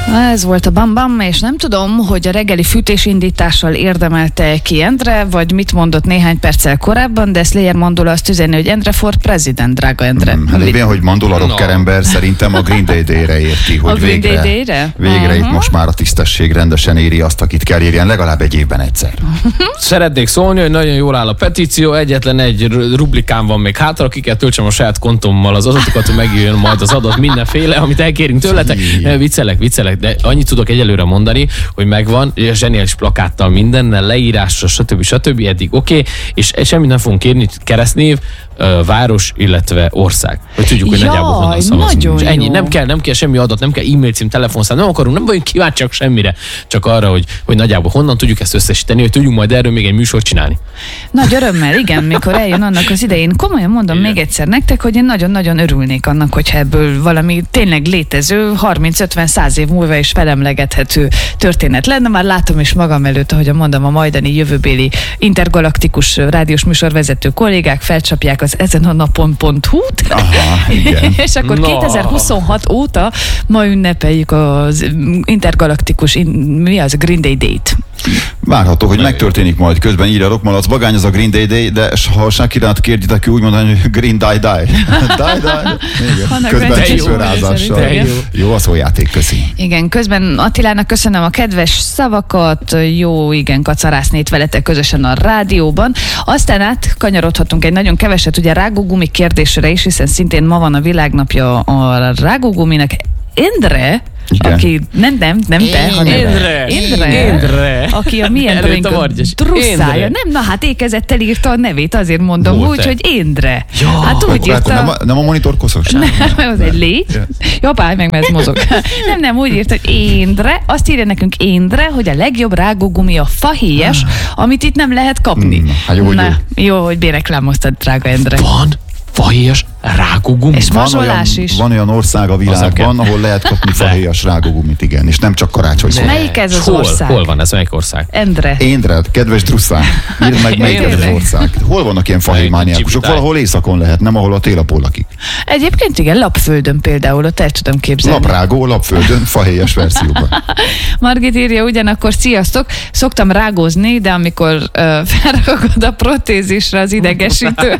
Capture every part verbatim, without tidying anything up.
Ez volt a Bam Bam, és nem tudom, hogy a reggeli fűtésindítással érdemelte ki Endre, vagy mit mondott néhány perccel korábban, de Slayer Mandula azt üzeni, hogy Endre for President, drága Endre. Hmm, hát lévén, hogy Mandula rockerember, no. Szerintem a Green Day Day-re érti, hogy a Green végre, Day Day-re? végre uh-huh. itt most már a tisztesség rendesen éri azt, akit kell érjen, legalább egy évben egyszer. Szeretnék szólni, hogy nagyon jól áll a petíció, egyetlen egy rublikán van még hátra, akiket töltsem a saját kontommal az adatokat, hogy megjön majd az adat mindenféle, amit elkérünk tőletek. Viccelek, viccelek. De annyit tudok egyelőre mondani, hogy megvan, zseniális plakáttal mindennel, leírásra, stb. stb. Eddig oké, okay, és semmit nem fogunk kérni, keresztnév, város, illetve ország. Hogy tudjuk, hogy Jaj, nagyjából honnan szavazunk. Ennyi, jó. nem kell, nem kell semmi adat, nem kell e-mail cím, telefonszám, nem akarunk, nem vagyunk kíváncsiak semmire, csak arra, hogy, hogy nagyjából honnan tudjuk ezt összesíteni, hogy tudjunk majd erről még egy műsort csinálni. Nagy örömmel, igen, mikor eljön annak az idején. Komolyan mondom igen. még egyszer nektek, hogy én nagyon-nagyon örülnék annak, hogyha ebből valami tényleg létező, harminc-ötven-száz év múlva is felemlegethető történet lenne. Már látom is magam előtt, ahogyan mondom, a majdani jövőbéli intergalaktikus rádiós műsorvezető kollégák felcsapják az ezen a napon.hu-t. Aha, igen. És akkor no. kétezer-huszonhat óta ma ünnepeljük az intergalaktikus, mi az, a Green Day Day-t. Várható, hogy megtörténik majd. Közben írja Rockmalac, vagány az a Green Day Day, de ha Shakirát kérditek ki, úgy mondani, hogy Green Die Die. Die Die. Közben csípőrázással. Jó. jó a szójáték, köszi. Igen, közben Attilának köszönöm a kedves szavakat, jó, igen, kacarásznét veletek közösen a rádióban. Aztán átkanyarodhatunk egy nagyon keveset, ugye rágógumi kérdésre is, hiszen szintén ma van a világnapja a rágóguminak. Endre, igen. aki nem, nem, nem te, hanem Endre, Endre, Endre, aki a mi Endreink drusszája. Nem, na hát ékezettel írta a nevét, azért mondom úgy, hogy Endre. Ja, hát úgy írta. Nem a, nem a monitor koszos? Nem, az egy légy. Jobbállj meg, mert ez mozog. Nem, nem, úgy írta, hogy Endre, azt írja nekünk Endre, hogy a legjobb rágógumi a fahéjas, amit itt nem lehet kapni. Mm, hát jó, na, jó, hogy béreklámoztad, drága Endre. Van fahéjas rágógumi. És van olyan, is. Van olyan ország a világban, ahol lehet kapni fahéjas rágógumit, igen, és nem csak karácsonykor. Melyik ez az hol, ország? Hol van ez, melyik ország? Endre. Endre, kedves drusszán, írd meg, melyik ez az ország. Hol vannak ilyen fahéjmániákusok? Valahol éjszakon lehet, nem ahol a télapó lakik. Egyébként igen, Lapföldön például, ott el tudom képzelni. Laprágó, Lapföldön, fahéjas verzióban. Margit írja ugyanakkor, sziasztok, szoktam rágózni, de amikor uh, felragod a protézisre az idegesítő.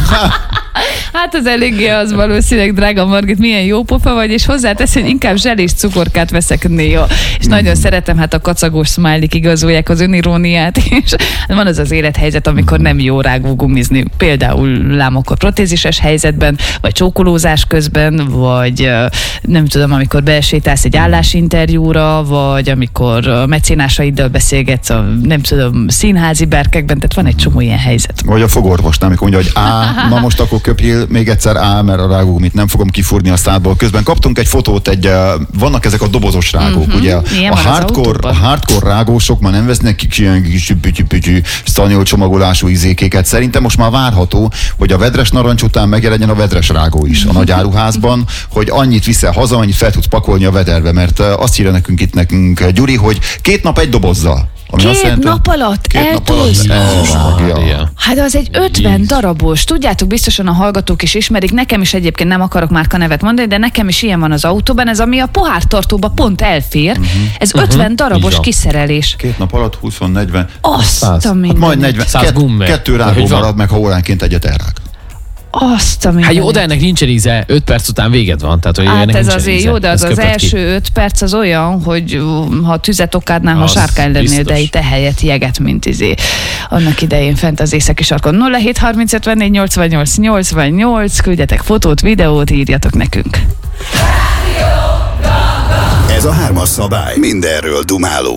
Hát az eléggé az valószínűleg, drága Margit, milyen jó pofa vagy, és hozzátesz, hogy inkább zsel és cukorkát veszek néha. És mm. nagyon szeretem, hát a kacagós smiley-k igazolják az öniróniát, és van az az élethelyzet, amikor nem jó rágógumizni. Például lámokor protézises helyzetben, vagy csókolózás közben, vagy nem tudom, amikor besétálsz egy állásinterjúra, vagy amikor mecénásaiddal beszélgetsz a, nem tudom, színházi berkekben, tehát van egy csomó ilyen helyzet. Vagy a fogorvosnál, amikor mondja, hogy á, na most akkor köpjél még egyszer á, mert a rágógumit nem fogom kifúrni a szádból. Közben kaptunk egy fotót, egy, vannak ezek a dobozos rágók, mm-hmm. ugye? A hardcore, a hardcore rágósok már nem vesznek kicsi ilyen kis pütyű-pütyű szanyol csomagolású izékéket. Szerintem most már várható, hogy a vedres narancs után megjelenjen a vedres rágó is a nagy áruházban, hogy annyit viszel haza, annyit fel tudsz pakolni a vederbe, mert azt írja nekünk itt nekünk Gyuri, hogy két nap egy dobozzal. Két jelenti, nap alatt eltűz. Ja. Hát az egy ötven darabos. Tudjátok, biztosan a hallgatók is ismerik, nekem is egyébként nem akarok márka nevet mondani, de nekem is ilyen van az autóban, ez ami a pohártartóba pont elfér. Uh-huh. Ez uh-huh. ötven darabos uh-huh. kiszerelés. Két nap alatt húsz-negyven. Azt a minden. Hát majd negyven. Kett, kettő rágó marad meg, ha óránként egyet elrág. Azt a hát jó, de ennek nincsen íze, öt perc után véged van. Tehát, hogy hát ez azért íze. Jó, de az az első öt perc az olyan, hogy ha tüzet okádnál, ha sárkány lennél, de itt ehelyett jeget, mint izé. Annak idején fent az északi sarkon. nulla hét harminc ötvennégy nyolcvannyolc nyolcvannyolc, küldjetek fotót, videót, írjatok nekünk. Ez a hármas szabály. Mindenről dumálunk.